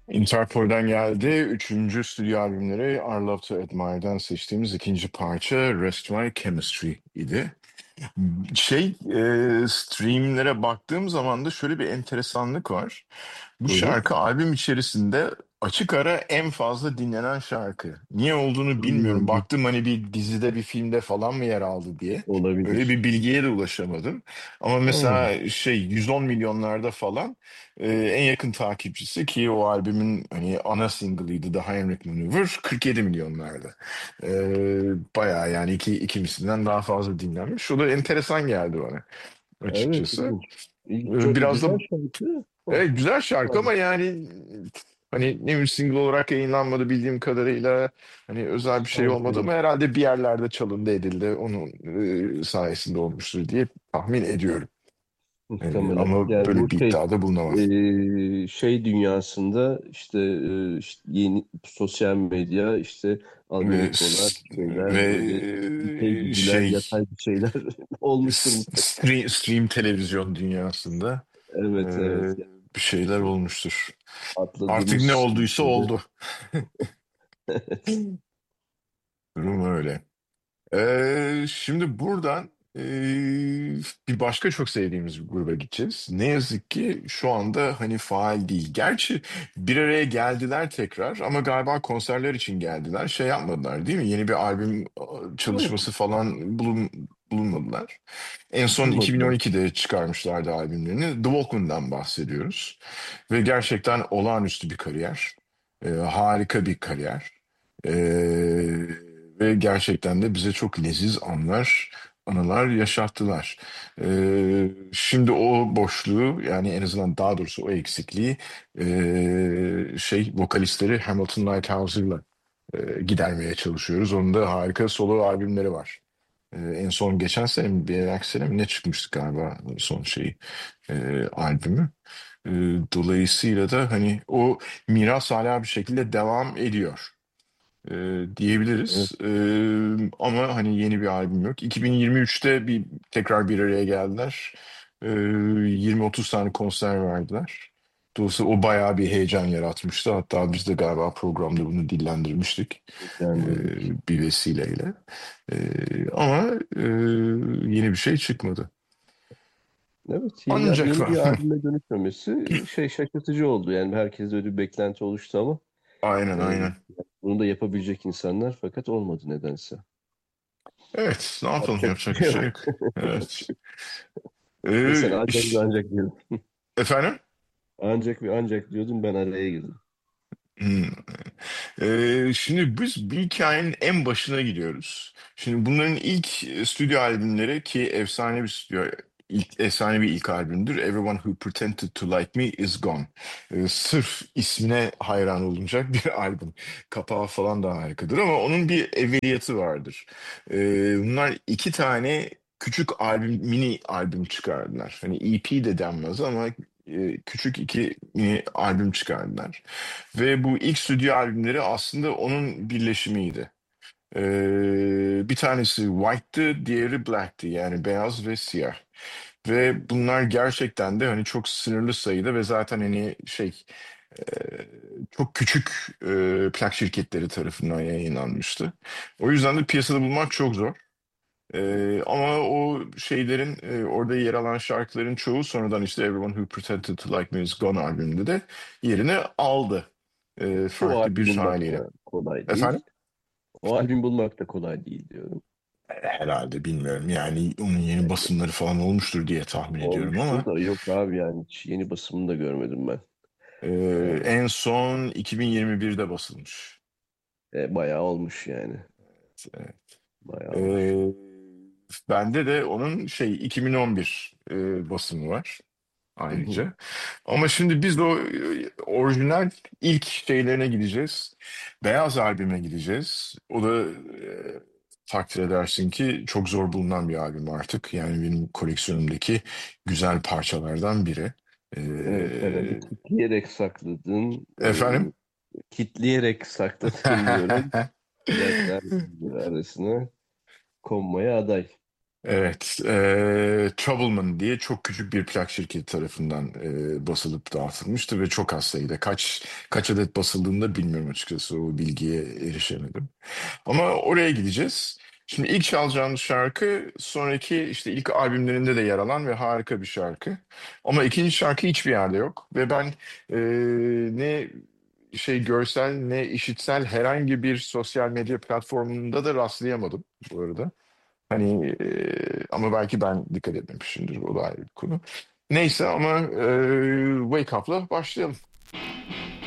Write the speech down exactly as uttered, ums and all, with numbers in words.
Interpol'den geldi. Üçüncü stüdyo albümleri I Love to Admire'dan seçtiğimiz ikinci parça Rest My Chemistry idi. Şey, e, streamlere baktığım zaman da şöyle bir enteresanlık var. Bu Hı hı. şarkı albüm içerisinde açık ara en fazla dinlenen şarkı. Niye olduğunu bilmiyorum. Hmm, Baktım hani bir dizide bir filmde falan mı yer aldı diye. Öyle olabilir. bir bilgiye de ulaşamadım. Ama Hmm. mesela şey yüz on milyonlarda falan e, en yakın takipçisi ki o albümün hani ana single'ıydı The Heinrich Maneuver kırk yedi milyonlarda. E, Bayağı yani iki, ikimisinden daha fazla dinlenmiş. O da enteresan geldi bana Evet, açıkçası. ilginç. İlginç. E, Çok Biraz da güzel şarkı. Oh, evet, güzel şarkı ama yani hani ne bir single olarak yayınlanmadı bildiğim kadarıyla hani özel bir şey olmadı sanki ama herhalde bir yerlerde çalındı edildi onun e, sayesinde olmuştur diye tahmin ediyorum. E, muhtemelen. ama Yani bu böyle bir şey iddiada bulunamam. e, şey dünyasında işte e, işte yeni sosyal medya işte Ve, algoritmalar şeyler ve böyle dikey e, güdüler şey yatay bir şeyler olmuştur s- mutlaka. stream, stream televizyon dünyasında e, Evet, evet. Yani bir şeyler olmuştur. Artık atladığımız ne şeyin olduysa içinde. oldu. Evet. Durum öyle. Ee, şimdi buradan ee, bir başka çok sevdiğimiz bir gruba gideceğiz. Ne yazık ki şu anda hani faal değil. Gerçi bir araya geldiler tekrar ama galiba konserler için geldiler. Şey yapmadılar değil mi? Yeni bir albüm aa, çalışması falan bulun, bulunmadılar. En son Bulmadılar. iki bin on ikide çıkarmışlardı albümlerini. The Walkmen'dan bahsediyoruz. Ve gerçekten olağanüstü bir kariyer. Ee, harika bir kariyer. Ee, Ve gerçekten de bize çok leziz anlar, anılar yaşattılar. Ee, şimdi o boşluğu yani en azından daha doğrusu o eksikliği ee, şey vokalistleri Hamilton Lighthouse'la e, gidermeye çalışıyoruz. Onun da harika solo albümleri var. Ee, en son geçen sene mi bir evvelki sene mi ne çıkmıştı galiba son şeyi e, albümü. Ee, Dolayısıyla da hani o miras hala bir şekilde devam ediyor e, Evet, diyebiliriz. E, ama hani yeni bir albüm yok. iki bin yirmi üçte bir tekrar bir araya geldiler. E, yirmi otuz tane konser verdiler. Dolayısıyla o bayağı bir heyecan yaratmıştı. Hatta biz de galiba programda bunu dillendirmiştik e, beğendirdik. bir vesileyle. E, ama e, yeni bir şey çıkmadı. Evet, yeni, Ancak yeni bir albüme dönüşmemesi şey şaşırtıcı oldu. Yani herkeste öyle bir beklenti oluştu ama aynen e, aynen. bunu da yapabilecek insanlar fakat olmadı nedense. Evet, ne yapalım Yapacak bir yapacak bir şey şey yok. yok. Evet. Ve sen E, ancak ve iş- ancak diyordun. efendim? Ancak ve ancak diyordun, ben araya girdim. Hmm. Ee, şimdi biz bir hikayenin en başına gidiyoruz. Şimdi bunların ilk e, stüdyo albümleri ki efsane bir stüdyo, ilk, efsane bir ilk albümdür. Everyone Who Pretended to Like Me Is Gone. Ee, sırf ismine hayran olunacak bir albüm. Kapağı falan da harikadır ama onun bir evveliyatı vardır. Ee, bunlar iki tane küçük albüm, mini albüm çıkardılar. Hani E P de denmez ama e, küçük iki mini albüm çıkardılar. Ve bu ilk stüdyo albümleri aslında onun birleşimiydi. Ee, bir tanesi White'tı, diğeri Black'ti. Yani beyaz ve siyah. Ve bunlar gerçekten de hani çok sınırlı sayıda ve zaten hani şey e, çok küçük e, plak şirketleri tarafından yayınlanmıştı. O yüzden de piyasada bulmak çok zor. Ee, ama o şeylerin e, orada yer alan şarkıların çoğu sonradan işte Everyone Who Pretended to Like Me Is Gone albümünde de yerini aldı. Ee, Ki o farklı albüm bir bulmak haliyle. da kolay Efendim? değil. O albüm bulmak da kolay değil diyorum. Herhalde bilmiyorum. Yani onun yeni basımları falan olmuştur diye tahmin ediyorum Olmuştur ama da yok abi, yani hiç yeni basımını da görmedim ben. e, Yani en son iki bin yirmi birde basılmış. e, bayağı olmuş yani. Evet. Bayağı olmuş. Ee, Bende de onun şey iki bin on bir e, basımı var Hı hı. ayrıca. Ama şimdi biz de o e, orijinal ilk şeylerine gideceğiz. Beyaz albüme gideceğiz. O da e, takdir edersin ki çok zor bulunan bir albüm artık. Yani benim koleksiyonumdaki güzel parçalardan biri. Evet, herhalde Ee, kitleyerek sakladığın, efendim? e, kitleyerek sakladığın diyorum. Plaklar arasına konmaya aday. Evet, e, Troubleman diye çok küçük bir plak şirketi tarafından e, basılıp dağıtılmıştı ve çok az sayıda. Kaç kaç adet basıldığını da bilmiyorum açıkçası. O bilgiye erişemedim. Ama oraya gideceğiz. Şimdi ilk çalacağımız şarkı sonraki işte ilk albümlerinde de yer alan ve harika bir şarkı. Ama ikinci şarkı hiçbir yerde yok ve ben e, ne şey görsel ne işitsel herhangi bir sosyal medya platformunda da rastlayamadım bu arada. Hani e, ama belki ben dikkat etmemişimdir. O da ayrı bir konu. Neyse ama e, Wake Up'la başlayalım.